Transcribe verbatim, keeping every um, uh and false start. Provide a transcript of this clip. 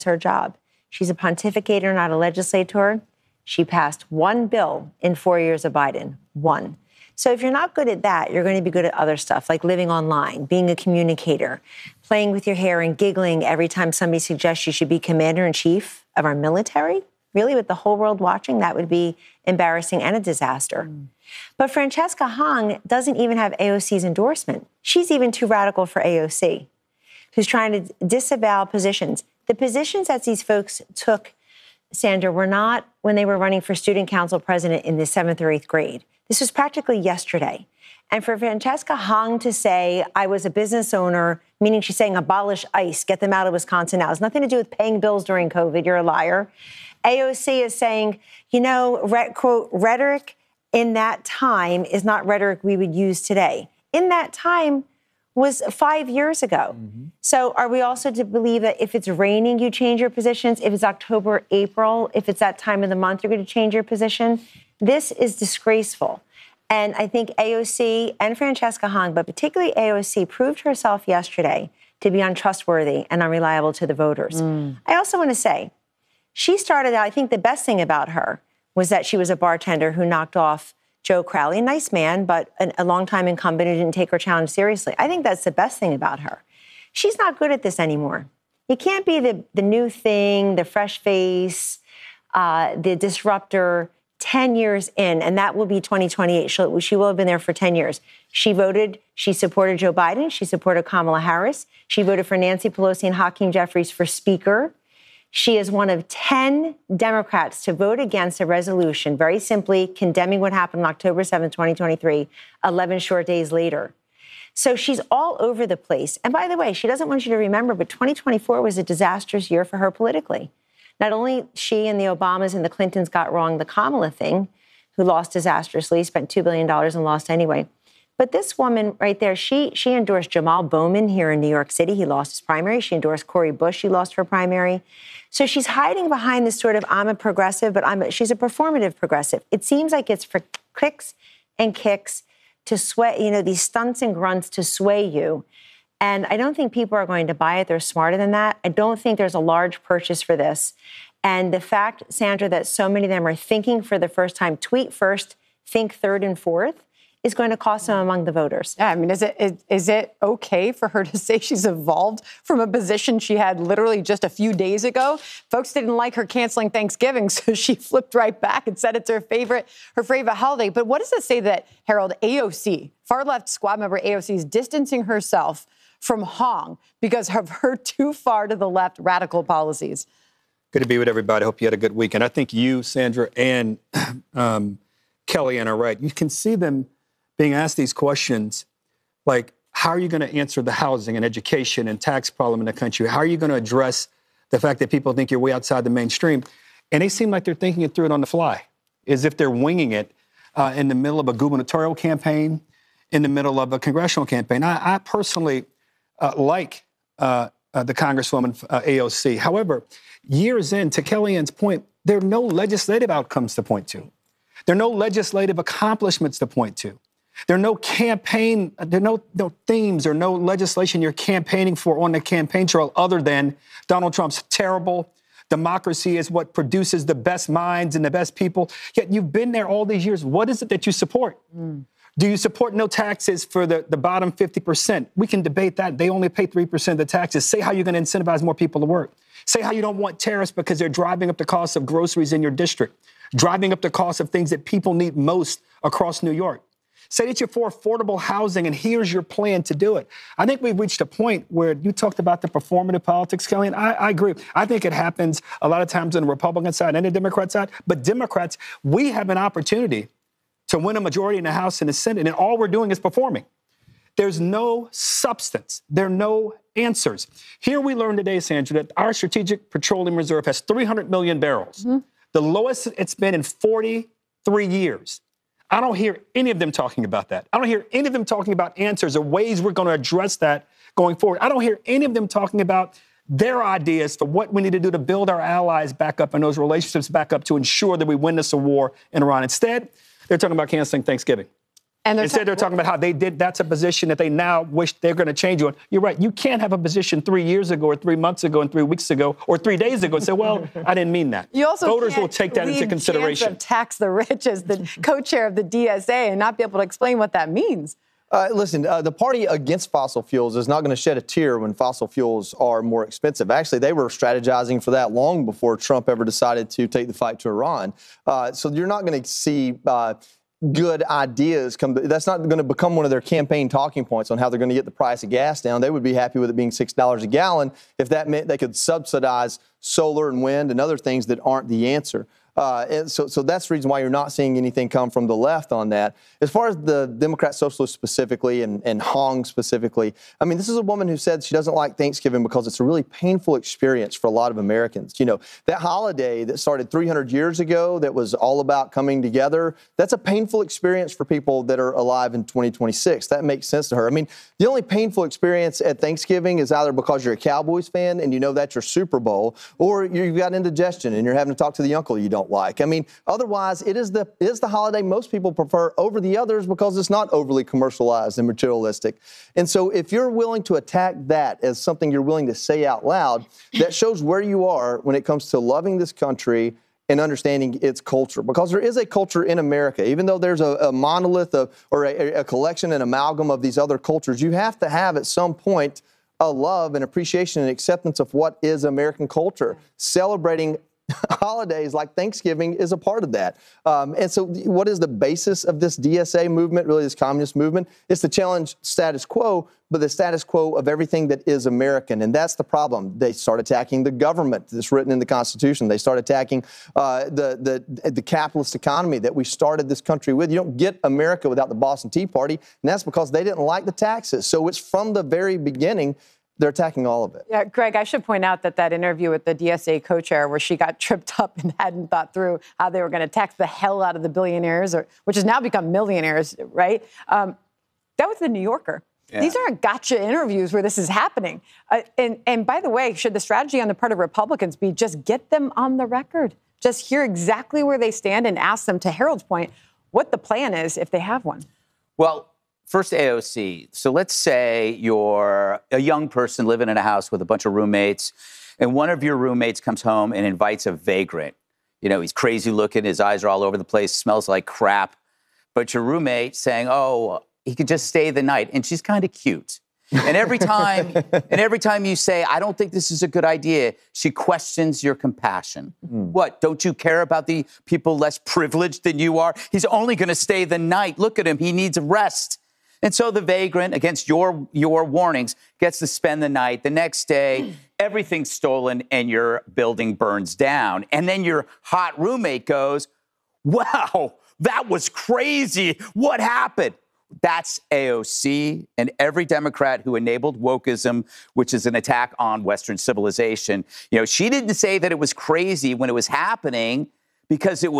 her job. She's a pontificator, not a legislator. She passed one bill in four years of Biden. One. So if you're not good at that, you're going to be good at other stuff, like living online, being a communicator, playing with your hair and giggling every time somebody suggests you should be commander-in-chief of our military. Really, with the whole world watching, that would be embarrassing and a disaster. Mm. But Francesca Hong doesn't even have A O C's endorsement. She's even too radical for A O C, who's trying to disavow positions. The positions that these folks took, Sandra, were not when they were running for student council president in the seventh or eighth grade. This was practically yesterday. And for Francesca Hong to say, I was a business owner, meaning she's saying abolish ICE, get them out of Wisconsin now. It has nothing to do with paying bills during COVID. You're a liar. A O C is saying, you know, re- quote, rhetoric in that time is not rhetoric we would use today. In that time was five years ago. Mm-hmm. So are we also to believe that if it's raining, you change your positions? If it's October, April, if it's that time of the month, you're going to change your position? This is disgraceful. And I think A O C and Francesca Hong, but particularly A O C, proved herself yesterday to be untrustworthy and unreliable to the voters. Mm. I also want to say, she started out, I think the best thing about her was that she was a bartender who knocked off Joe Crowley, a nice man, but an, a longtime incumbent who didn't take her challenge seriously. I think that's the best thing about her. She's not good at this anymore. You can't be the, the new thing, the fresh face, uh, the disruptor ten years in, and that will be twenty twenty-eight. She'll, she will have been there for ten years. She voted, she supported Joe Biden. She supported Kamala Harris. She voted for Nancy Pelosi and Hakeem Jeffries for Speaker. She is one of ten Democrats to vote against a resolution, very simply condemning what happened on October seventh, twenty twenty-three, eleven short days later. So she's all over the place. And by the way, she doesn't want you to remember, but twenty twenty-four was a disastrous year for her politically. Not only she and the Obamas and the Clintons got wrong the Kamala thing, who lost disastrously, spent two billion dollars and lost anyway. But this woman right there, she she endorsed Jamal Bowman here in New York City. He lost his primary. She endorsed Cori Bush. She lost her primary. So she's hiding behind this sort of, I'm a progressive, but I'm a, she's a performative progressive. It seems like it's for clicks and kicks to sway, you know, these stunts and grunts to sway you. And I don't think people are going to buy it. They're smarter than that. I don't think there's a large purchase for this. And the fact, Sandra, that so many of them are thinking for the first time, tweet first, think third and fourth, is going to cost them among the voters. Yeah, I mean, is it is, is it okay for her to say she's evolved from a position she had literally just a few days ago? Folks didn't like her canceling Thanksgiving, so she flipped right back and said it's her favorite, her favorite holiday. But what does it say that, Harold, A O C, far-left squad member A O C, is distancing herself from Hong because of her too far to the left radical policies? Good to be with everybody. Hope you had a good weekend. I think you, Sandra, and um, Kellyanne are right. You can see them being asked these questions like, how are you going to answer the housing and education and tax problem in the country? How are you going to address the fact that people think you're way outside the mainstream? And they seem like they're thinking it through it on the fly, as if they're winging it uh, in the middle of a gubernatorial campaign, in the middle of a congressional campaign. I, I personally uh, like uh, uh, the Congresswoman uh, A O C. However, years in, to Kellyanne's point, there are no legislative outcomes to point to. There are no legislative accomplishments to point to. There are no campaign, there are no, no themes or no legislation you're campaigning for on the campaign trail other than Donald Trump's terrible. Democracy is what produces the best minds and the best people. Yet you've been there all these years. What is it that you support? Mm. Do you support no taxes for the, the bottom fifty percent? We can debate that. They only pay three percent of the taxes. Say how you're going to incentivize more people to work. Say how you don't want tariffs because they're driving up the cost of groceries in your district, driving up the cost of things that people need most across New York. Say that you're for affordable housing, and here's your plan to do it. I think we've reached a point where you talked about the performative politics, Kelly, and I, I agree. I think it happens a lot of times on the Republican side and the Democrat side. But Democrats, we have an opportunity to win a majority in the House and the Senate, and all we're doing is performing. There's no substance. There are no answers. Here we learned today, Sandra, that our Strategic Petroleum Reserve has three hundred million barrels, mm-hmm. the lowest it's been in forty-three years. I don't hear any of them talking about that. I don't hear any of them talking about answers or ways we're going to address that going forward. I don't hear any of them talking about their ideas for what we need to do to build our allies back up and those relationships back up to ensure that we win this war in Iran. Instead, they're talking about canceling Thanksgiving. And they're Instead, ta- they're talking about how they did. That's a position that they now wish they're going to change on. You're right. You can't have a position three years ago, or three months ago, and three weeks ago, or three days ago, and say, "Well, I didn't mean that." You also voters can't will take that into leave consideration. Chance of tax the rich as the co-chair of the D S A and not be able to explain what that means. Uh, listen, uh, the party against fossil fuels is not going to shed a tear when fossil fuels are more expensive. Actually, they were strategizing for that long before Trump ever decided to take the fight to Iran. Uh, so you're not going to see uh, good ideas come. That's not going to become one of their campaign talking points on how they're going to get the price of gas down. They would be happy with it being six dollars a gallon if that meant they could subsidize solar and wind and other things that aren't the answer. Uh, and so, so that's the reason why you're not seeing anything come from the left on that. As far as the Democrat Socialists specifically and, and Hong specifically, I mean, this is a woman who said she doesn't like Thanksgiving because it's a really painful experience for a lot of Americans. You know, that holiday that started three hundred years ago that was all about coming together, that's a painful experience for people that are alive in twenty twenty-six. That makes sense to her. I mean, the only painful experience at Thanksgiving is either because you're a Cowboys fan and you know that's your Super Bowl, or you've got indigestion and you're having to talk to the uncle you don't like. I mean, otherwise, it is the it is the holiday most people prefer over the others because it's not overly commercialized and materialistic. And so if you're willing to attack that as something you're willing to say out loud, that shows where you are when it comes to loving this country and understanding its culture. Because there is a culture in America. Even though there's a, a monolith of, or a, a collection and amalgam of these other cultures, you have to have at some point a love and appreciation and acceptance of what is American culture. Celebrating holidays like Thanksgiving is a part of that. Um, and so what is the basis of this D S A movement, really this communist movement? It's to challenge status quo, but the status quo of everything that is American. And that's the problem. They start attacking the government that's written in the Constitution. They start attacking uh, the, the, the capitalist economy that we started this country with. You don't get America without the Boston Tea Party, and that's because they didn't like the taxes. So it's from the very beginning. They're attacking all of it. Yeah, Greg, I should point out that that interview with the D S A co-chair where she got tripped up and hadn't thought through how they were going to tax the hell out of the billionaires, or which has now become millionaires, right? Um, that was the New Yorker. Yeah. These aren't gotcha interviews where this is happening. Uh, and, and by the way, should the strategy on the part of Republicans be just get them on the record, just hear exactly where they stand and ask them, to Harold's point, what the plan is if they have one? Well, first, A O C. So let's say you're a young person living in a house with a bunch of roommates, and one of your roommates comes home and invites a vagrant. You know, he's crazy looking, his eyes are all over the place, smells like crap. But your roommate saying, oh, he could just stay the night, and she's kind of cute. And every time, and every time you say, I don't think this is a good idea, she questions your compassion. Mm. What, don't you care about the people less privileged than you are? He's only going to stay the night. Look at him, he needs rest. And so the vagrant, against your your warnings, gets to spend the night. The next day, everything's stolen and your building burns down. And then your hot roommate goes, wow, that was crazy. What happened? That's A O C and every Democrat who enabled wokeism, which is an attack on Western civilization. You know, she didn't say that it was crazy when it was happening because it was